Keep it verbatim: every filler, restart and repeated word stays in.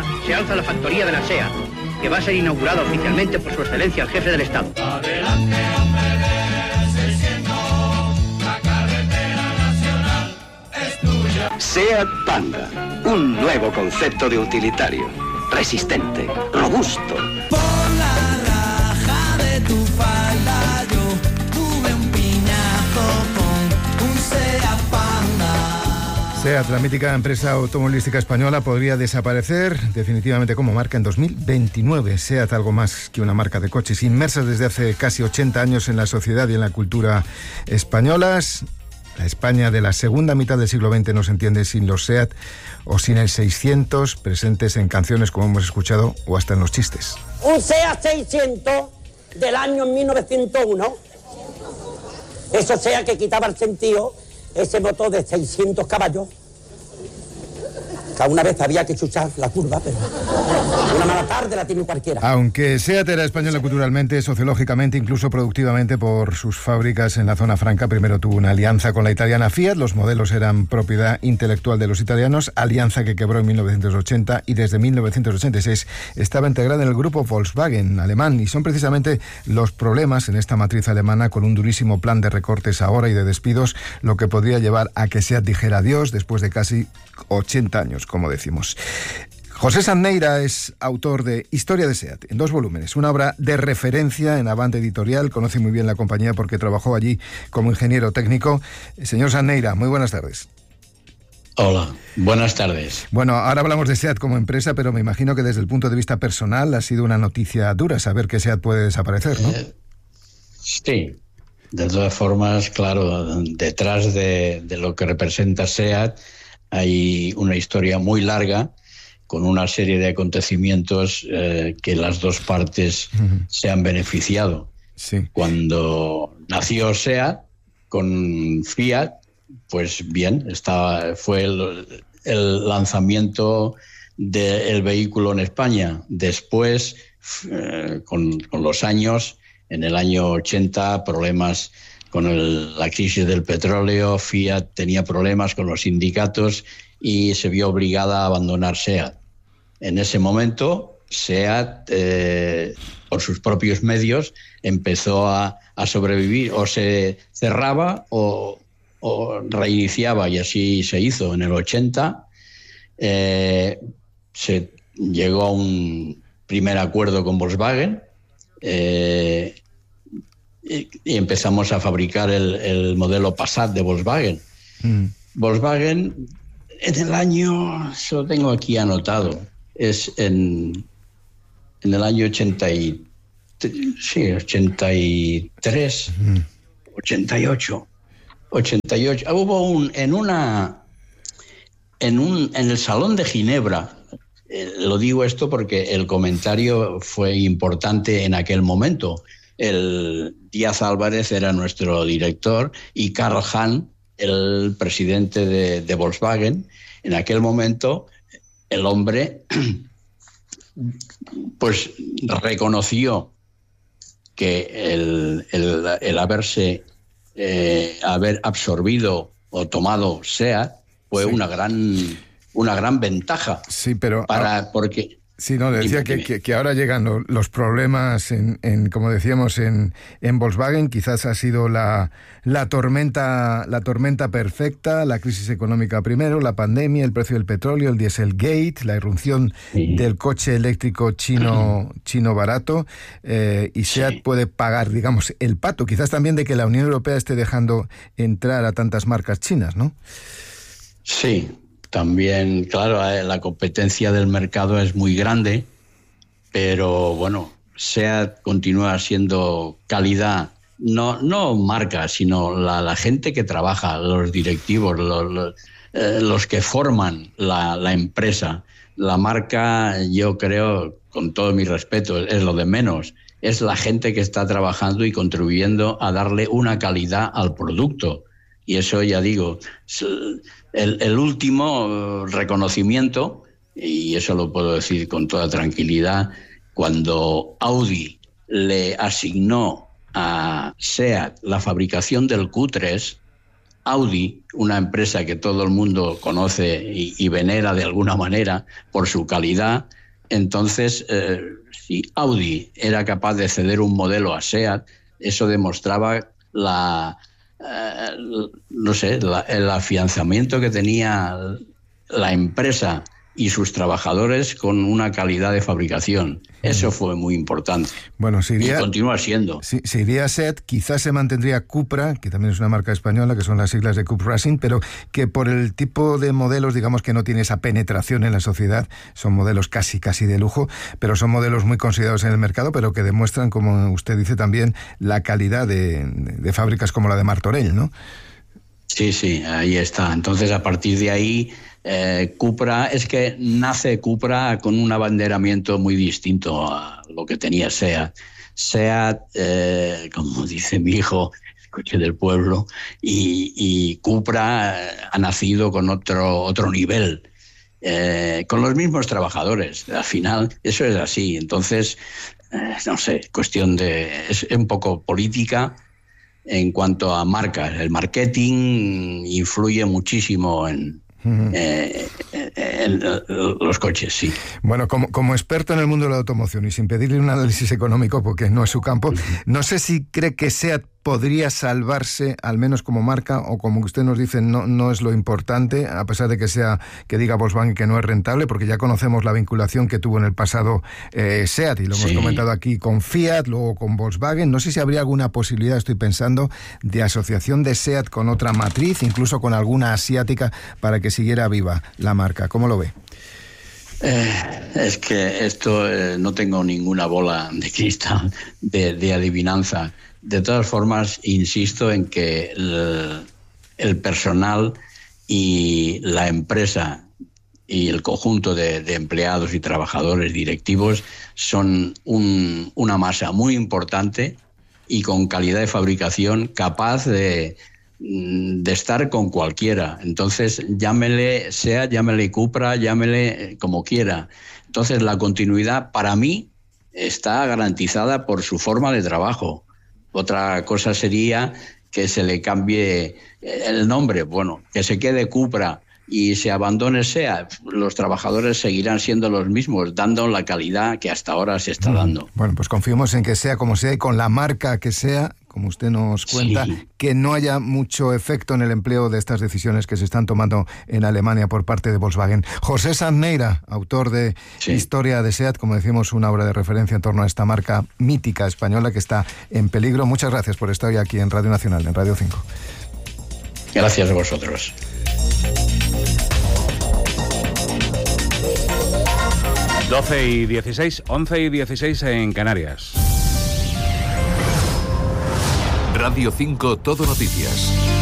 se alza la factoría de la SEAT, que va a ser inaugurada oficialmente por su excelencia el jefe del Estado. Adelante, hombre, seiscientos, la carretera nacional es tuya. SEAT Panda, un nuevo concepto de utilitario, resistente, robusto. Por la raja de tu falda yo tuve un piñazo con un SEAT Panda. SEAT, la mítica empresa automovilística española, podría desaparecer definitivamente como marca en dos mil veintinueve. SEAT, algo más que una marca de coches, inmersas desde hace casi ochenta años en la sociedad y en la cultura españolas. La España de la segunda mitad del siglo veinte no se entiende sin los SEAT o sin el seiscientos, presentes en canciones como hemos escuchado o hasta en los chistes. Un SEAT seiscientos del año mil novecientos uno, eso sea que quitaba el sentido, ese motor de seiscientos caballos. Cada una vez había que chuchar la curva, pero una mala tarde la tiene cualquiera. Aunque SEAT era española culturalmente, sociológicamente, incluso productivamente por sus fábricas en la zona franca, primero tuvo una alianza con la italiana Fiat. Los modelos eran propiedad intelectual de los italianos, alianza que quebró en mil novecientos ochenta y desde mil novecientos ochenta y seis estaba integrada en el grupo Volkswagen alemán, y son precisamente los problemas en esta matriz alemana, con un durísimo plan de recortes ahora y de despidos, lo que podría llevar a que SEAT dijera adiós después de casi ochenta años, como decimos. José Sanneira es autor de Historia de SEAT, en dos volúmenes, una obra de referencia en Avante Editorial. Conoce muy bien la compañía porque trabajó allí como ingeniero técnico. Señor Sanneira, muy buenas tardes. Hola, buenas tardes. Bueno, ahora hablamos de SEAT como empresa, pero me imagino que desde el punto de vista personal ha sido una noticia dura saber que SEAT puede desaparecer, ¿no? Eh, sí, de todas formas, claro, detrás de, de lo que representa SEAT hay una historia muy larga, con una serie de acontecimientos eh, que las dos partes uh-huh. se han beneficiado. Sí. Cuando nació SEAT con Fiat, pues bien, estaba, fue el, el lanzamiento del vehículo en España. Después, eh, con, con los años, en el año ochenta, problemas con el, la crisis del petróleo. Fiat tenía problemas con los sindicatos y se vio obligada a abandonar SEAT. En ese momento, SEAT, eh, por sus propios medios, empezó a, a sobrevivir, o se cerraba o, o reiniciaba, y así se hizo. En el ochenta eh, se llegó a un primer acuerdo con Volkswagen, eh, y, y empezamos a fabricar el, el modelo Passat de Volkswagen. Mm. Volkswagen, en el año, se lo tengo aquí anotado, es en, en el año ochenta y sí, ochenta y tres, mm. ochenta y ocho, ochenta y ocho. Hubo un en una en un en el Salón de Ginebra. Eh, lo digo esto porque el comentario fue importante en aquel momento. El Díaz Álvarez era nuestro director y Karl Hahn, el presidente de, de Volkswagen. En aquel momento, el hombre pues reconoció que el, el, el haberse eh, haber absorbido o tomado SEAT fue sí. una gran una gran ventaja. Sí, pero para ah, porque sí, no, decía que, que, que ahora llegan lo, los problemas en, en, como decíamos, en, en Volkswagen. Quizás ha sido la, la tormenta, la tormenta perfecta, la crisis económica primero, la pandemia, el precio del petróleo, el Dieselgate, la irrupción sí. del coche eléctrico chino, chino barato, eh, y SEAT sí. puede pagar, digamos, el pato. Quizás también de que la Unión Europea esté dejando entrar a tantas marcas chinas, ¿no? Sí. También, claro, la competencia del mercado es muy grande, pero bueno, SEAT continúa siendo calidad, no, no marca, sino la, la gente que trabaja, los directivos, los, los, eh, los que forman la, la empresa. La marca, yo creo, con todo mi respeto, es lo de menos. Es la gente que está trabajando y contribuyendo a darle una calidad al producto. Y eso, ya digo, el, el último reconocimiento, y eso lo puedo decir con toda tranquilidad, cuando Audi le asignó a SEAT la fabricación del Q tres, Audi, una empresa que todo el mundo conoce y, y venera de alguna manera por su calidad, entonces eh, si Audi era capaz de ceder un modelo a SEAT, eso demostraba la, eh, no sé, la, el afianzamiento que tenía la empresa y sus trabajadores con una calidad de fabricación. Eso fue muy importante. Bueno, si iría, y continúa siendo. Si, si iría SEAT, quizás se mantendría Cupra, que también es una marca española, que son las siglas de Cup Racing, pero que por el tipo de modelos, digamos que no tiene esa penetración en la sociedad, son modelos casi, casi de lujo, pero son modelos muy considerados en el mercado, pero que demuestran, como usted dice también, la calidad de, de fábricas como la de Martorell, ¿no? Sí, sí, ahí está. Entonces, a partir de ahí, eh, Cupra, es que nace Cupra con un abanderamiento muy distinto a lo que tenía SEAT. SEAT, eh, como dice mi hijo, el coche del pueblo, y, y Cupra ha nacido con otro, otro nivel, eh, con los mismos trabajadores. Al final, eso es así. Entonces, eh, no sé, cuestión de... es un poco política. En cuanto a marcas, el marketing influye muchísimo en, uh-huh. eh, en, en los coches, sí. Bueno, como, como experto en el mundo de la automoción y sin pedirle un análisis económico porque no es su campo, no sé si cree que SEAT podría salvarse, al menos como marca, o como usted nos dice, no, no es lo importante, a pesar de que sea, que diga Volkswagen que no es rentable, porque ya conocemos la vinculación que tuvo en el pasado eh, SEAT, y lo hemos sí. comentado aquí con Fiat, luego con Volkswagen. No sé si habría alguna posibilidad, estoy pensando, de asociación de SEAT con otra matriz, incluso con alguna asiática, para que siguiera viva la marca. ¿Cómo lo ve? Eh, es que esto eh, no tengo ninguna bola de cristal de, de adivinanza. De todas formas, insisto en que el, el personal y la empresa y el conjunto de, de empleados y trabajadores directivos son un, una masa muy importante y con calidad de fabricación capaz de, de estar con cualquiera. Entonces, llámele SEAT, llámele Cupra, llámele como quiera. Entonces, la continuidad para mí está garantizada por su forma de trabajo. Otra cosa sería que se le cambie el nombre, bueno, que se quede Cupra y se abandone SEAT. Los trabajadores seguirán siendo los mismos, dando la calidad que hasta ahora se está dando. Bueno, pues confiemos en que sea como sea y con la marca que sea, como usted nos cuenta, sí. que no haya mucho efecto en el empleo de estas decisiones que se están tomando en Alemania por parte de Volkswagen. José Sanz Neira, autor de sí. Historia de SEAT, como decimos, una obra de referencia en torno a esta marca mítica española que está en peligro. Muchas gracias por estar hoy aquí en Radio Nacional, en Radio cinco. Gracias a vosotros. doce y dieciséis, once y dieciséis en Canarias. Radio cinco Todo Noticias.